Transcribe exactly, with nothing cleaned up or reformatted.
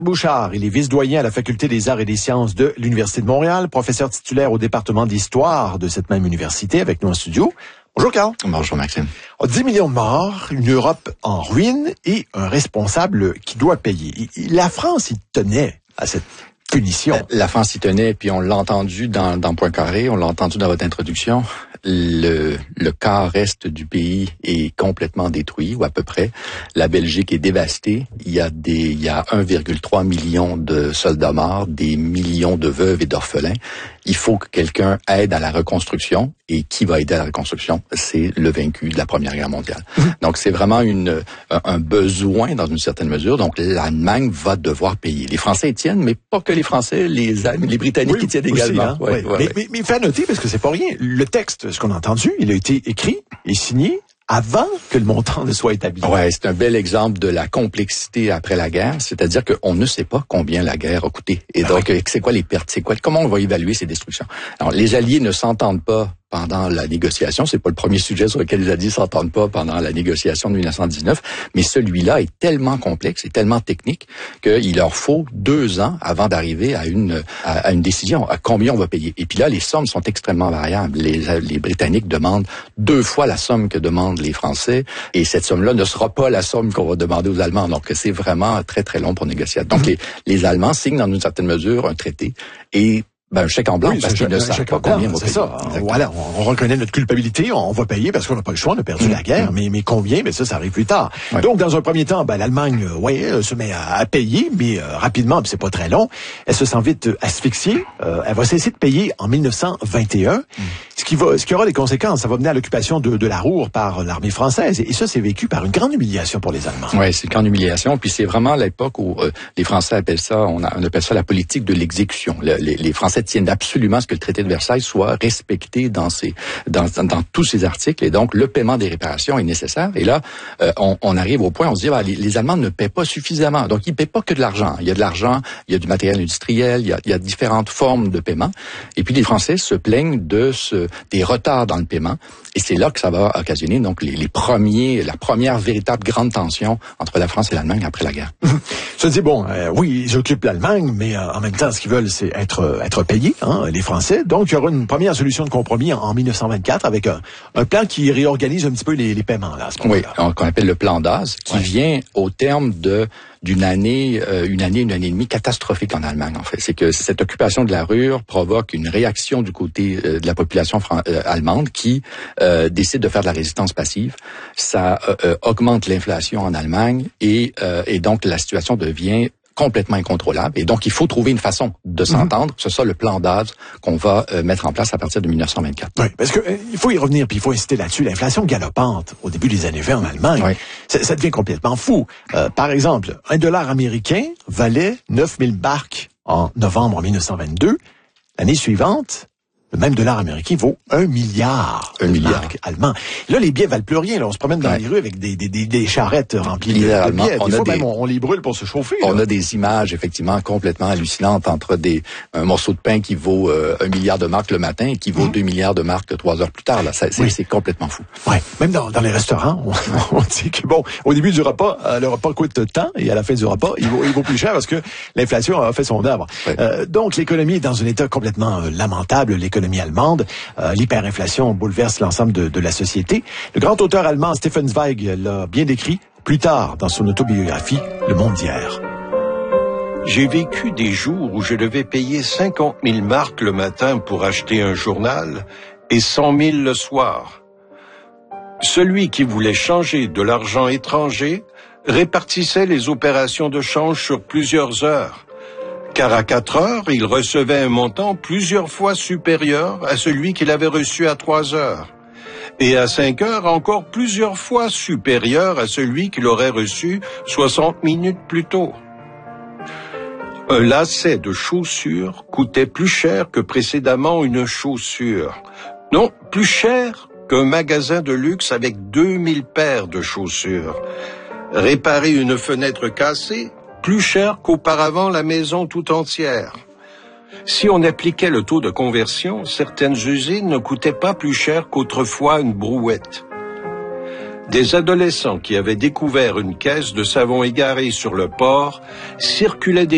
Bouchard, il est vice-doyen à la Faculté des arts et des sciences de l'Université de Montréal, professeur titulaire au département d'histoire de cette même université, avec nous en studio. Bonjour Carl. Bonjour Maxime. dix millions de morts, une Europe en ruine et un responsable qui doit payer. La France y tenait à cette punition. La France y tenait, puis on l'a entendu dans, dans Point Carré, on l'a entendu dans votre introduction. Le, le quart est du pays est complètement détruit, ou à peu près. La Belgique est dévastée. Il y a des, il y a un virgule trois million de soldats morts, des millions de veuves et d'orphelins. Il faut que quelqu'un aide à la reconstruction. Et qui va aider à la reconstruction? C'est le vaincu de la Première Guerre mondiale. Mmh. Donc, c'est vraiment une, un besoin dans une certaine mesure. Donc, l'Allemagne va devoir payer. Les Français y tiennent, mais pas que les Français, les, les Britanniques oui, y tiennent aussi, également. Hein? Ouais, ouais, mais, ouais. Mais, mais, mais fait noter, parce que c'est pas rien, le texte, ce qu'on a entendu, il a été écrit et signé avant que le montant ne soit établi. Ouais, c'est un bel exemple de la complexité après la guerre, c'est-à-dire qu'on ne sait pas combien la guerre a coûté. Et donc, oui. c'est quoi les pertes, c'est quoi, comment on va évaluer ces destructions? Alors, les Alliés ne s'entendent pas pendant la négociation. C'est pas le premier sujet sur lequel les Alliés s'entendent pas pendant la négociation de dix-neuf cent dix-neuf, mais celui-là est tellement complexe et tellement technique qu'il leur faut deux ans avant d'arriver à une à, à une décision, à combien on va payer. Et puis là, les sommes sont extrêmement variables. Les, les Britanniques demandent deux fois la somme que demandent les Français, et cette somme-là ne sera pas la somme qu'on va demander aux Allemands. Donc, c'est vraiment très, très long pour négocier. Donc, les, les Allemands signent dans une certaine mesure un traité, et ben, un chèque en blanc, oui, parce qu'ils ne savent pas combien on va payer. Ça. Voilà, on, on reconnaît notre culpabilité, on va payer parce qu'on n'a pas le choix, on a perdu mmh. la guerre, mmh. mais, mais combien? Mais ça, ça arrive plus tard. Ouais. Donc, dans un premier temps, ben, l'Allemagne, euh, ouais, elle se met à, à payer, mais euh, rapidement, c'est pas très long. Elle se sent vite euh, asphyxiée. Euh, elle va cesser de payer en dix-neuf cent vingt et un, mmh. ce qui va, ce qui aura des conséquences. Ça va mener à l'occupation de, de la Ruhr par l'armée française, et ça, c'est vécu par une grande humiliation pour les Allemands. Oui, c'est une grande humiliation, puis c'est vraiment l'époque où euh, les Français appellent ça, on, a, on appelle ça la politique de l'exécution. Le, les, les Français tiennent absolument que le traité de Versailles soit respecté dans ses, dans, dans, dans tous ses articles, et donc le paiement des réparations est nécessaire. Et là, euh, on, on arrive au point, on se dit, bah, les, les Allemands ne paient pas suffisamment. Donc, ils paient pas que de l'argent. Il y a de l'argent, il y a du matériel industriel, il y a, il y a différentes formes de paiement. Et puis, les Français se plaignent de ce, des retards dans le paiement. Et c'est là que ça va occasionner donc les, les premiers, la première véritable grande tension entre la France et l'Allemagne après la guerre. Je dis bon, euh, oui, ils occupent l'Allemagne, mais euh, en même temps, ce qu'ils veulent, c'est être être payés, hein, les Français. Donc, il y aura une première solution de compromis en, en dix-neuf cent vingt-quatre avec un, un plan qui réorganise un petit peu les, les paiements là. À ce oui, qu'on appelle le plan Daz, qui ouais. vient au terme de d'une année, euh, une année, une année et demie catastrophique en Allemagne, en fait. C'est que cette occupation de la Ruhr provoque une réaction du côté euh, de la population fran- euh, allemande qui euh, décide de faire de la résistance passive. Ça euh, euh, augmente l'inflation en Allemagne, et, euh, et donc la situation devient complètement incontrôlable. Et donc, il faut trouver une façon de s'entendre. Mm-hmm. C'est ça le plan Daz qu'on va euh, mettre en place à partir de dix-neuf cent vingt-quatre. Oui, parce que euh, il faut y revenir, puis il faut insister là-dessus. L'inflation galopante au début des années vingt en Allemagne, oui. ça, ça devient complètement fou. Euh, par exemple, un dollar américain valait neuf mille marks en novembre dix-neuf cent vingt-deux. L'année suivante, le même dollar américain vaut un milliard un de milliard. marques allemands. Là, les billets valent plus rien. Là, on se promène dans ouais. les rues avec des, des, des, des charrettes remplies de, de billets. On des a fois, des... même, on, on les brûle pour se chauffer. On là. a des images, effectivement, complètement hallucinantes entre des un morceau de pain qui vaut euh, un milliard de marques le matin et qui vaut mmh. deux milliards de marques trois heures plus tard. Là, ça, c'est, oui. c'est complètement fou. Ouais. Même dans, dans les restaurants, on, on dit que bon, au début du repas, euh, le repas coûte tant, et à la fin du repas, il vaut, il vaut plus cher parce que l'inflation a fait son œuvre. Ouais. Euh, donc, l'économie est dans un état complètement euh, lamentable, l'économie allemande. Euh, l'hyperinflation bouleverse l'ensemble de, de la société. Le grand auteur allemand Stefan Zweig l'a bien décrit plus tard dans son autobiographie Le Monde d'hier. J'ai vécu des jours où je devais payer cinquante mille marks le matin pour acheter un journal et cent mille le soir. Celui qui voulait changer de l'argent étranger répartissait les opérations de change sur plusieurs heures, car à quatre heures, il recevait un montant plusieurs fois supérieur à celui qu'il avait reçu à trois heures, et à cinq heures, encore plusieurs fois supérieur à celui qu'il aurait reçu soixante minutes plus tôt. Un lacet de chaussures coûtait plus cher que précédemment une chaussure. Non, plus cher qu'un magasin de luxe avec deux mille paires de chaussures. Réparer une fenêtre cassée, plus cher qu'auparavant la maison tout entière. Si on appliquait le taux de conversion, certaines usines ne coûtaient pas plus cher qu'autrefois une brouette. Des adolescents qui avaient découvert une caisse de savon égarée sur le port circulaient des